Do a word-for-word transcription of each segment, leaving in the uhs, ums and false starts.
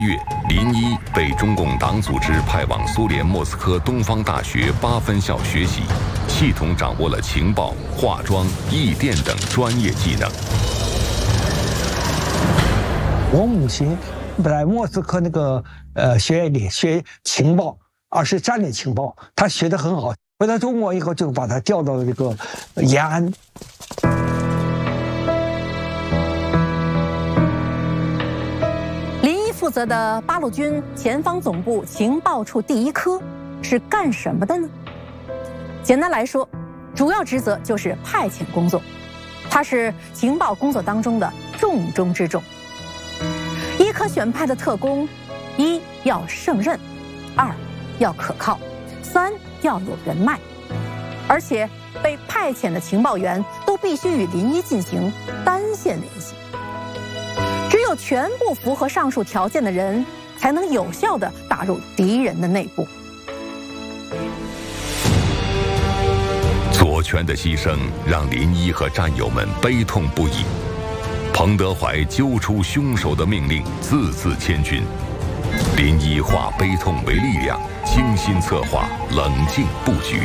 月，林一被中共党组织派往苏联莫斯科东方大学八分校学习，系统掌握了情报、化妆、译电等专业技能。 我母亲在莫斯科那个呃学院里学情报，而是战略情报，她学得很好。回到中国以后，就把她调到了这个延安。 负责的八路军前方总部情报处第一科是干什么的呢？简单来说，主要职责就是派遣工作，它是情报工作当中的重中之重。一科选派的特工，一要胜任，二要可靠，三要有人脉，而且被派遣的情报员都必须与林一进行单线联系。只有全部符合上述条件的人，才能有效地打入敌人的内部。 左权的牺牲让林一和战友们悲痛不已。彭德怀揪出凶手的命令字字千钧，林一化悲痛为力量，精心策划，冷静布局。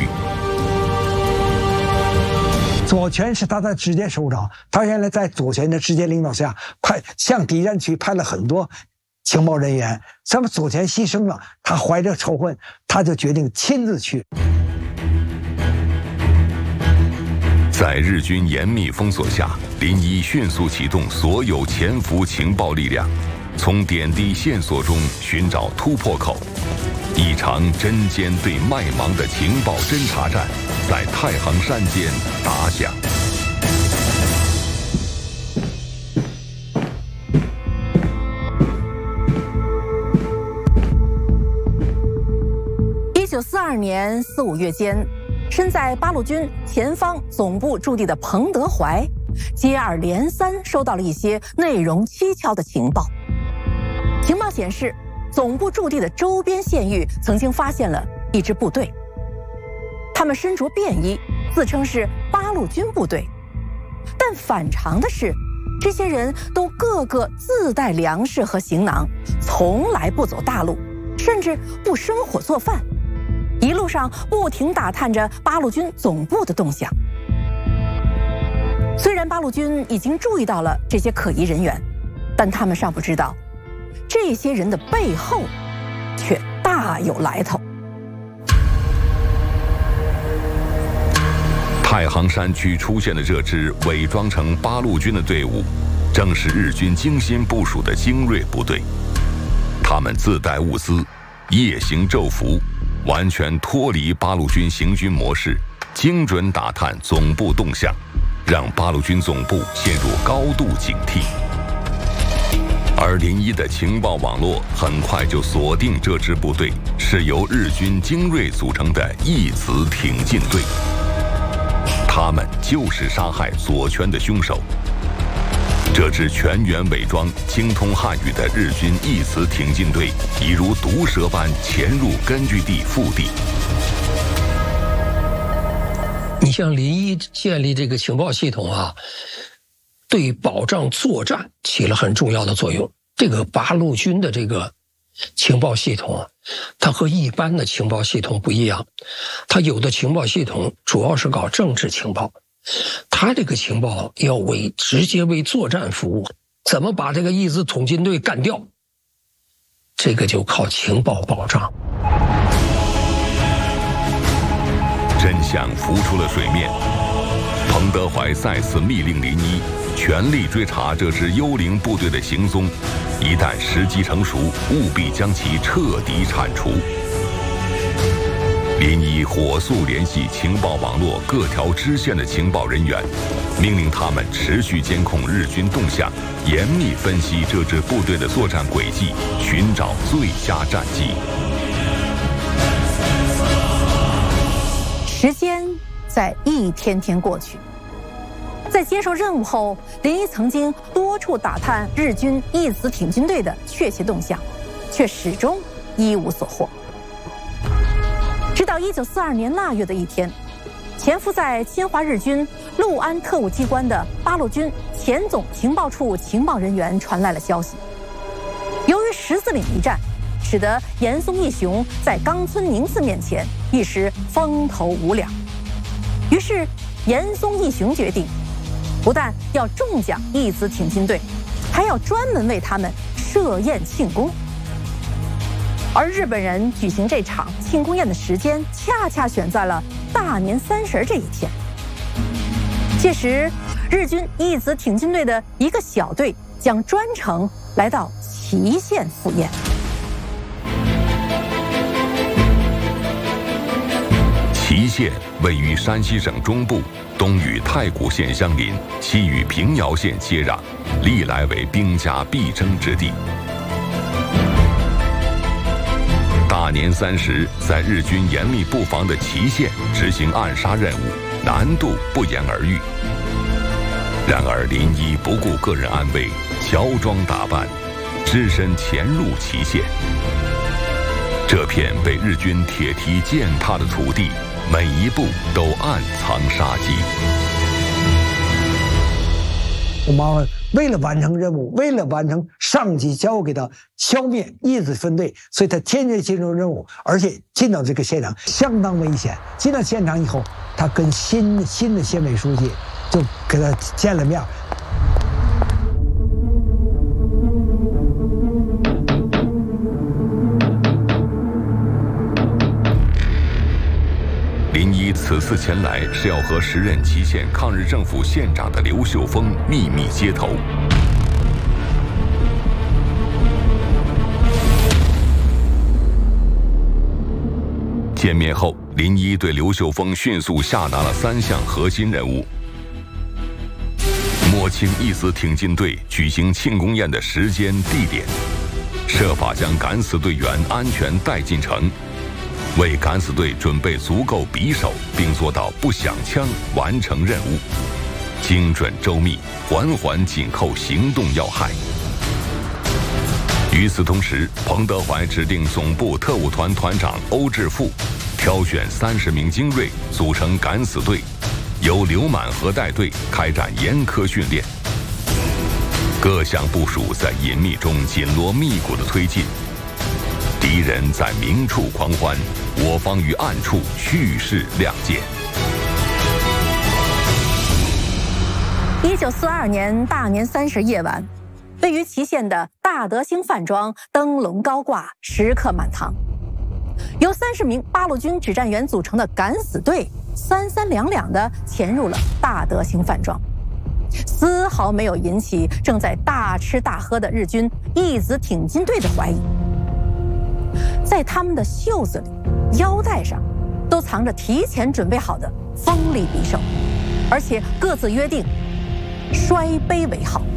左权是他的直接首长，他原来在左权的直接领导下，派向敌人去派了很多情报人员。那么左权牺牲了，他怀着仇恨，他就决定亲自去。 在日军严密封锁下，林一迅速启动所有潜伏情报力量，从点滴线索中寻找突破口。一场针尖对麦芒的情报侦察战在太行山间打响。 一九四二年四五月间，身在八路军前方总部驻地的彭德怀，接二连三收到了一些内容蹊跷的情报。情报显示，总部驻地的周边县域曾经发现了一支部队，他们身着便衣，自称是八路军部队。但反常的是，这些人都个个自带粮食和行囊，从来不走大路，甚至不生火做饭，一路上不停打探着八路军总部的动向。虽然八路军已经注意到了这些可疑人员，但他们尚不知道，这些人的背后却大有来头。 太行山区出现的这支伪装成八路军的队伍，正是日军精心部署的精锐部队。他们自带物资，夜行昼伏，完全脱离八路军行军模式，精准打探总部动向，让八路军总部陷入高度警惕。而林一的情报网络很快就锁定这支部队是由日军精锐组成的义慈挺进队，他们就是杀害左权的凶手。这支全员伪装、精通汉语的日军义慈挺进队，已如毒蛇般潜入根据地腹地。 你像林一建立这个情报系统啊，对保障作战起了很重要的作用。这个八路军的这个情报系统啊，它和一般的情报系统不一样。它有的情报系统主要是搞政治情报，它这个情报要为直接为作战服务，怎么把这个义慈挺进队干掉，这个就靠情报保障。 真相浮出了水面，彭德怀再次密令林一全力追查这支幽灵部队的行踪，一旦时机成熟，务必将其彻底铲除。林一火速联系情报网络各条支线的情报人员，命令他们持续监控日军动向，严密分析这支部队的作战轨迹，寻找最佳战机。 时间在一天天过去，在接受任务后，林一曾经多处打探日军义慈挺进队的确切动向，却始终一无所获。直到一九四二年腊月的一天，潜伏在侵华日军陆安特务机关的八路军前总情报处情报人员传来了消息，由于十字岭一战，使得严嵩义雄在冈村宁次面前一时风头无两。于是严嵩义雄决定，不但要重奖义子挺进队，还要专门为他们设宴庆功。而日本人举行这场庆功宴的时间，恰恰选在了大年三十这一天。届时，日军义子挺进队的一个小队将专程来到祁县赴宴。 祁县位于山西省中部，东与太谷县相邻，西与平遥县接壤，历来为兵家必争之地。大年三十，在日军严密布防的祁县执行暗杀任务，难度不言而喻。然而林一不顾个人安危，乔装打扮，只身潜入祁县。这片被日军铁蹄践踏的土地，每一步都暗藏杀机。 我妈妈为了完成任务，为了完成上级交给的消灭义子分队，所以他天天接受任务，而且进到这个现场相当危险。进到现场以后，他跟新新的县委书记就给他见了面。 林一此次前来是要和时任祁县抗日政府县长的刘秀峰秘密接头。见面后，林一对刘秀峰迅速下达了三项核心任务：摸清义子挺进队举行庆功宴的时间地点，设法将敢死队员安全带进城，为敢死队准备足够匕首，并做到不响枪完成任务，精准周密，环环紧扣行动要害。与此同时，彭德怀指定总部特务团团长欧志富，挑选三十名精锐组成敢死队，由刘满和带队开展严苛训练。各项部署在隐秘中紧锣密鼓地推进，敌人在明处狂欢，我方于暗处蓄势亮剑。 一九四二年大年三十夜晚，位于祁县的大德兴饭庄灯笼高挂，食客满堂。由三十名八路军指战员组成的敢死队，三三两两地潜入了大德兴饭庄，丝毫没有引起正在大吃大喝的日军义子挺进队的怀疑。在他们的袖子里、腰带上，都藏着提前准备好的锋利匕首，而且各自约定摔杯为号。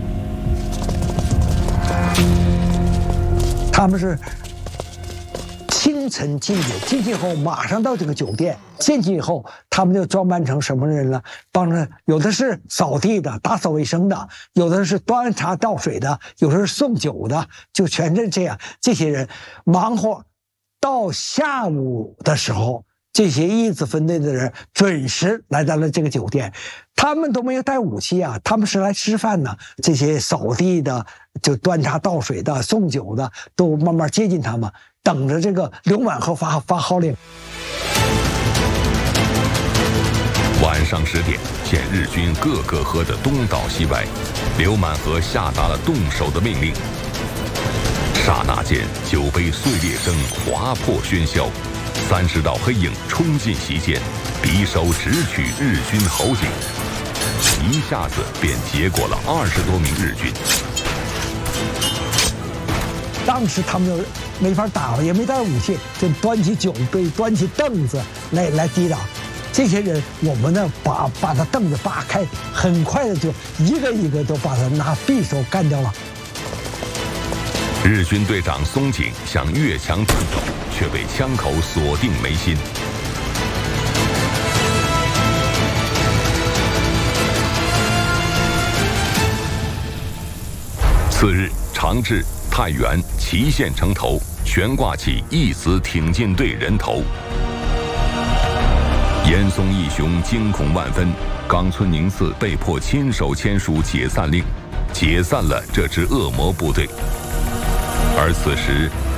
他们是清晨进去，进去后马上到这个酒店。进去以后，他们就装扮成什么人了？帮着有的是扫地的、打扫卫生的，有的是端茶倒水的，有的是送酒的，就全是这样。这些人忙活到下午的时候，这些义子分队的人准时来到了这个酒店。他们都没有带武器啊，他们是来吃饭的。这些扫地的、就端茶倒水的、送酒的，都慢慢接近他们，等着这个刘满和发发号令。 晚上十点，见日军个个喝得东倒西歪，刘满和下达了动手的命令。刹那间，酒杯碎裂声划破喧嚣，三十道黑影冲进席间，匕首直取日军喉颈，一下子便结果了二十多名日军。 当时他们就没法打了，也没带武器，就端起酒杯、端起凳子来来抵挡。这些人，我们呢把把他凳子扒开，很快的就一个一个都把他拿匕首干掉了。 日军队长松井想越墙断手，却被枪口锁定眉心。次日，长治、太原、祁县城头悬挂起义子挺进队人头。严嵩义雄惊恐万分，冈村宁次被迫亲手签署解散令，解散了这支恶魔部队。 而此时，